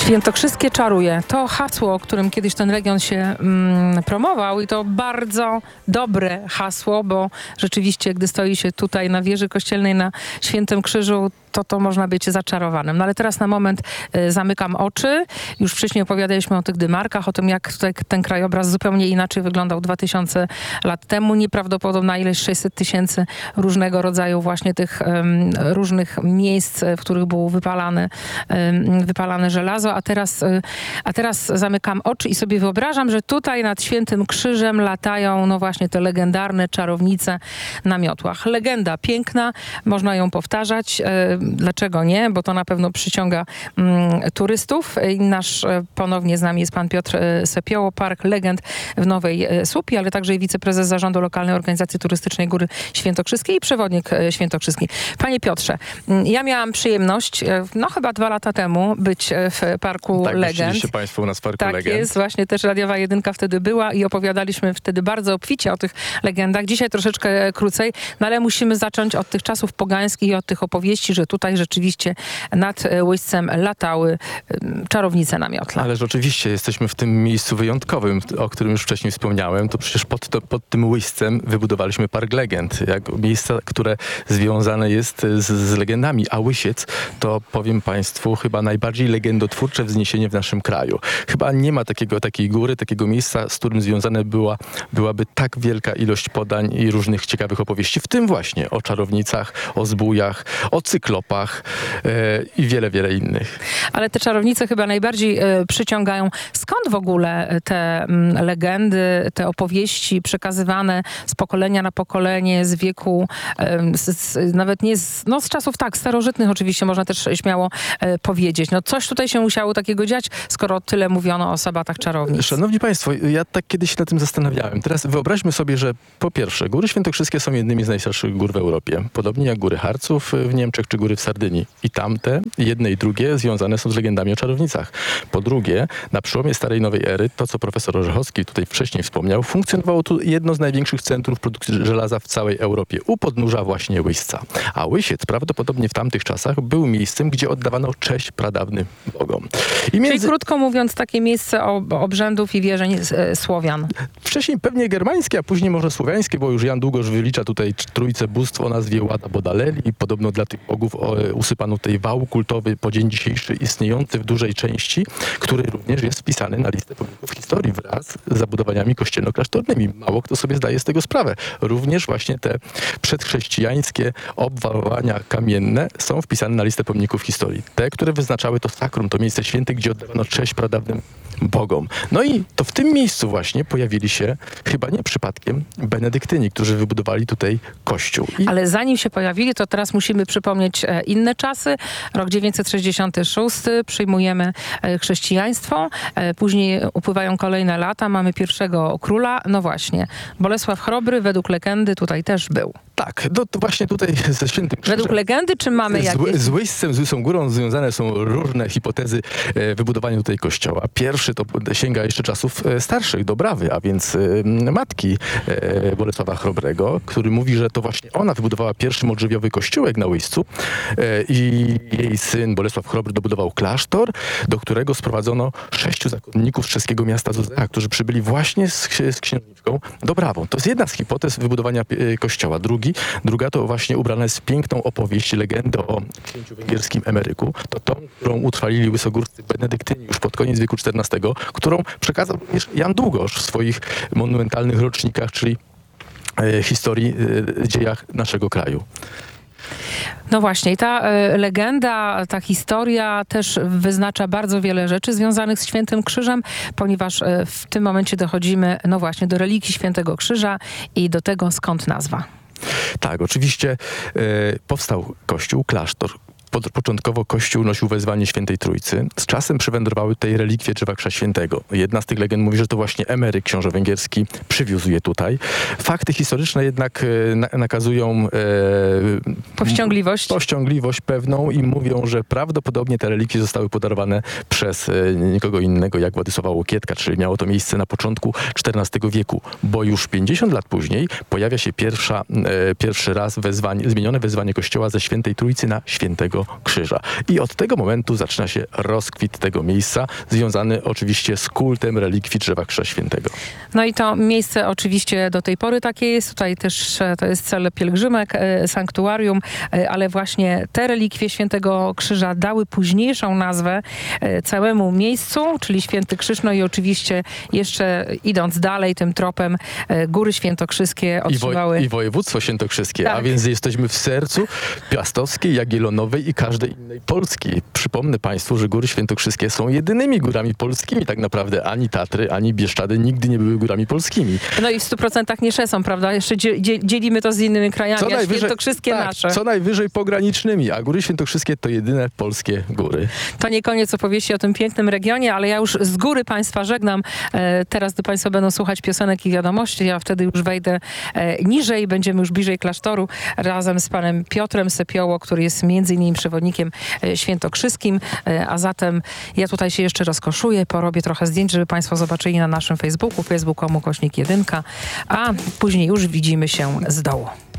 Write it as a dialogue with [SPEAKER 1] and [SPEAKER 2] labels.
[SPEAKER 1] Świętokrzyskie czaruje. To hasło, którym kiedyś ten region się promował i to bardzo dobre hasło, bo rzeczywiście, gdy stoi się tutaj na wieży kościelnej na Świętym Krzyżu, to można być zaczarowanym. No ale teraz na moment zamykam oczy. Już wcześniej opowiadaliśmy o tych dymarkach, o tym, jak tutaj ten krajobraz zupełnie inaczej wyglądał 2000 lat temu. Nieprawdopodobna ilość 600 000 różnego rodzaju właśnie tych różnych miejsc, w których było wypalane żelazo. A teraz zamykam oczy i sobie wyobrażam, że tutaj nad Świętym Krzyżem latają no właśnie te legendarne czarownice na miotłach. Legenda piękna, można ją powtarzać. Dlaczego nie? Bo to na pewno przyciąga turystów. I ponownie z nami jest pan Piotr Sepioło, Park Legend w Nowej Słupie, ale także i wiceprezes Zarządu Lokalnej Organizacji Turystycznej Góry Świętokrzyskiej i przewodnik świętokrzyski. Panie Piotrze, ja miałam przyjemność, chyba 2 lata temu być w Parku Legend.
[SPEAKER 2] Tak, byliście państwo u nas w Parku Legend.
[SPEAKER 1] Tak jest, właśnie też Radiowa Jedynka wtedy była i opowiadaliśmy wtedy bardzo obficie o tych legendach. Dzisiaj troszeczkę krócej, no ale musimy zacząć od tych czasów pogańskich i od tych opowieści, że tutaj rzeczywiście nad Łyścem latały czarownice na miotle.
[SPEAKER 2] Ale rzeczywiście jesteśmy w tym miejscu wyjątkowym, o którym już wcześniej wspomniałem. To przecież pod tym Łyścem wybudowaliśmy Park Legend. Jak miejsce, które związane jest z legendami. A Łysiec to, powiem państwu, chyba najbardziej legendotwórcze wzniesienie w naszym kraju. Chyba nie ma takiej góry, takiego miejsca, z którym związane byłaby tak wielka ilość podań i różnych ciekawych opowieści, w tym właśnie o czarownicach, o zbójach, o cyklopach i wiele, wiele innych.
[SPEAKER 1] Ale te czarownice chyba najbardziej przyciągają. Skąd w ogóle te legendy, te opowieści przekazywane z pokolenia na pokolenie, z wieku, nawet nie z czasów tak starożytnych oczywiście, można też śmiało powiedzieć. No coś tutaj się musiało takiego dziać, skoro tyle mówiono o sabatach czarownic.
[SPEAKER 2] Szanowni państwo, ja tak kiedyś się nad tym zastanawiałem. Teraz wyobraźmy sobie, że po pierwsze, góry świętokrzyskie są jednymi z najstarszych gór w Europie. Podobnie jak góry Harców w Niemczech czy góry w Sardynii. I tamte, jedne i drugie, związane są z legendami o czarownicach. Po drugie, na przełomie starej i nowej ery, to co profesor Orzechowski tutaj wcześniej wspomniał, funkcjonowało tu jedno z największych centrów produkcji żelaza w całej Europie, u podnóża właśnie Łyśca. A Łysiec prawdopodobnie w tamtych czasach był miejscem, gdzie oddawano cześć pradawnym bogom.
[SPEAKER 1] Czyli krótko mówiąc, takie miejsce obrzędów i wierzeń Słowian.
[SPEAKER 2] Wcześniej pewnie germańskie, a później może słowiańskie, bo już Jan Długosz wylicza tutaj trójce bóstw o nazwie Łada Bodaleli i podobno dla tych bogów usypano tutaj wał kultowy po dzień dzisiejszy istniejący w dużej części, który również jest wpisany na listę pomników historii wraz z zabudowaniami kościelno-klasztornymi. Mało kto sobie zdaje z tego sprawę. Również właśnie te przedchrześcijańskie obwałowania kamienne są wpisane na listę pomników historii. Te, które wyznaczały to sakrum, to miejsce święte, gdzie oddawano cześć pradawnym bogom. No i to w tym miejscu właśnie pojawili się, chyba nie przypadkiem, benedyktyni, którzy wybudowali tutaj kościół.
[SPEAKER 1] Ale zanim się pojawili, to teraz musimy przypomnieć inne czasy. Rok 966, przyjmujemy chrześcijaństwo, później upływają kolejne lata, mamy pierwszego króla, no właśnie, Bolesław Chrobry według legendy tutaj też był.
[SPEAKER 2] Tak, to właśnie tutaj ze Świętym Krzyżem.
[SPEAKER 1] Według legendy, czy mamy jakieś...
[SPEAKER 2] Z Łyścem, z Łysą Górą związane są różne hipotezy wybudowania tutaj kościoła. Pierwszy to sięga jeszcze czasów starszych, Dobrawy, a więc matki Bolesława Chrobrego, który mówi, że to właśnie ona wybudowała pierwszy modrzewiowy kościółek na Łyścu i jej syn Bolesław Chrobry dobudował klasztor, do którego sprowadzono 6 zakonników z czeskiego miasta Zozea, którzy przybyli właśnie z księżniczką Dobrawą. To jest jedna z hipotez wybudowania kościoła. Druga to właśnie ubrana jest w piękną opowieść, legendę o księciu węgierskim Emeryku. To tą, którą utrwalili łysogórscy benedyktyni już pod koniec wieku XIV, którą przekazał również Jan Długosz w swoich monumentalnych rocznikach, czyli historii, dziejach naszego kraju.
[SPEAKER 1] No właśnie, i ta legenda, ta historia też wyznacza bardzo wiele rzeczy związanych z Świętym Krzyżem, ponieważ w tym momencie dochodzimy, no właśnie, do relikii Świętego Krzyża i do tego, skąd nazwa.
[SPEAKER 2] Tak, oczywiście powstał kościół, klasztor. Początkowo Kościół nosił wezwanie Świętej Trójcy. Z czasem przywędrowały tutaj relikwie drzewa Krza Świętego. Jedna z tych legend mówi, że to właśnie Emeryk, książę węgierski, przywiózł je tutaj. Fakty historyczne jednak nakazują powściągliwość pewną i mówią, że prawdopodobnie te relikwie zostały podarowane przez nikogo innego jak Władysława Łokietka, czyli miało to miejsce na początku XIV wieku, bo już 50 lat później pojawia się pierwszy raz zmienione wezwanie Kościoła ze Świętej Trójcy na Świętego Świętego Krzyża. I od tego momentu zaczyna się rozkwit tego miejsca, związany oczywiście z kultem relikwii drzewa Krzyża Świętego.
[SPEAKER 1] No i to miejsce oczywiście do tej pory takie jest. Tutaj też to jest cel pielgrzymek, sanktuarium, ale właśnie te relikwie Świętego Krzyża dały późniejszą nazwę całemu miejscu, czyli Święty Krzyż. No i oczywiście jeszcze idąc dalej tym tropem, Góry Świętokrzyskie otrzymały...
[SPEAKER 2] I województwo świętokrzyskie,
[SPEAKER 1] Tak.
[SPEAKER 2] a więc jesteśmy w sercu Piastowskiej, Jagiellonowej i każdej innej Polski. Przypomnę Państwu, że Góry Świętokrzyskie są jedynymi górami polskimi tak naprawdę. Ani Tatry, ani Bieszczady nigdy nie były górami polskimi.
[SPEAKER 1] No i w 100% nie Szesą, prawda? Jeszcze dzielimy to z innymi krajami, a świętokrzyskie nasze.
[SPEAKER 2] Co najwyżej pogranicznymi, a Góry Świętokrzyskie to jedyne polskie góry.
[SPEAKER 1] To nie koniec opowieści o tym pięknym regionie, ale ja już z góry Państwa żegnam. Teraz gdy Państwo będą słuchać piosenek i wiadomości, ja wtedy już wejdę niżej, będziemy już bliżej klasztoru razem z panem Piotrem Sepioło, który jest między innymi przewodnikiem świętokrzyskim, a zatem ja tutaj się jeszcze rozkoszuję, porobię trochę zdjęć, żeby Państwo zobaczyli na naszym Facebooku, facebook.com/1, a później już widzimy się z dołu.